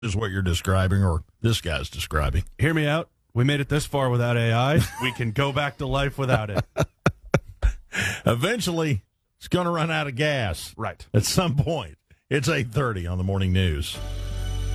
is what you're describing, or this guy's describing. Hear me out. We made it this far without AI. We can go back to life without it. Eventually, it's going to run out of gas. Right. At some point. It's 8:30 on the morning news.